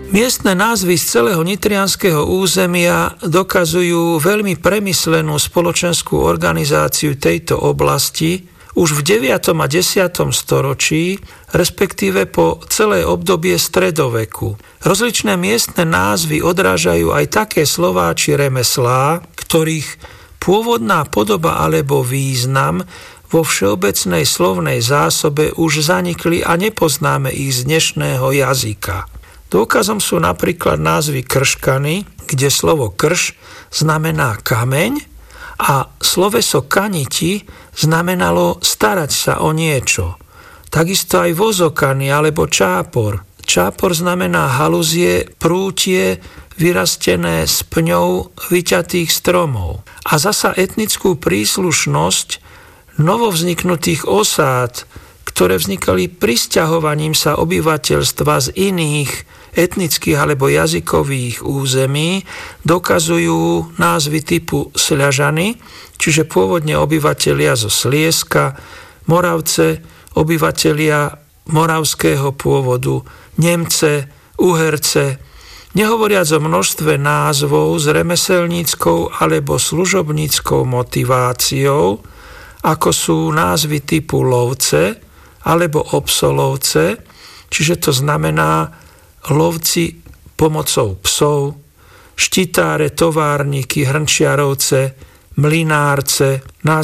Miestne názvy z celého nitrianskeho územia dokazujú veľmi premyslenú spoločenskú organizáciu tejto oblasti už v 9. a 10. storočí, respektíve po celé obdobie stredoveku. Rozličné miestne názvy odrážajú aj také slová či remeslá, ktorých pôvodná podoba alebo význam vo všeobecnej slovnej zásobe už zanikli a nepoznáme ich z dnešného jazyka. Dôkazom sú napríklad názvy Krškany, kde slovo krš znamená kameň a sloveso kaniti znamenalo starať sa o niečo. Takisto aj Vozokany alebo Čápor. Čápor znamená haluzie, prútie, vyrastené z pňou vyťatých stromov. A zasa etnickú príslušnosť novovzniknutých osád, ktoré vznikali prisťahovaním sa obyvateľstva z iných etnických alebo jazykových území, dokazujú názvy typu Sľažany, čiže pôvodne obyvatelia zo Slieska, Moravce, obyvatelia moravského pôvodu, Nemce, Uherce, nehovoriac o množstve názvov s remeselníckou alebo služobníckou motiváciou, ako sú názvy typu Lovce alebo Obsolovce, čiže to znamená lovci pomocou psov, štitáre, továrniky, hrnčiarovce, mlynárce,